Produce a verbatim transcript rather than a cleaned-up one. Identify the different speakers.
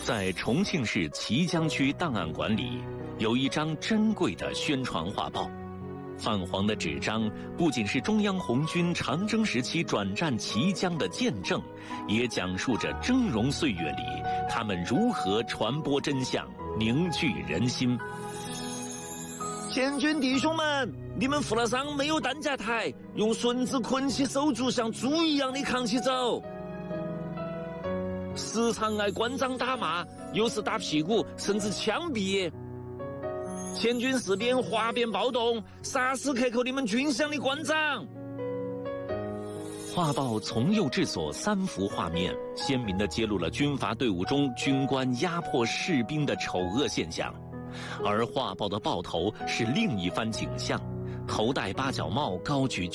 Speaker 1: 在重庆市綦江区档案馆里，有一张珍贵的宣传画报。泛黄的纸张不仅是中央红军长征时期转战綦江的见证，也讲述着峥嵘岁月里他们如何传播真相、凝聚人心。
Speaker 2: 前军弟兄们，你们负了伤没有担架抬，用绳子捆起手足，像猪一样的扛起走。时常挨官长打骂，有时打屁股，甚至枪毙。前军士兵哗变暴动，杀死克扣你们军饷的官长。
Speaker 1: 画报从右至左三幅画面，鲜明地揭露了军阀队伍中军官压迫士兵的丑恶现象。而画报的报头是另一番景象，头戴八角帽，高举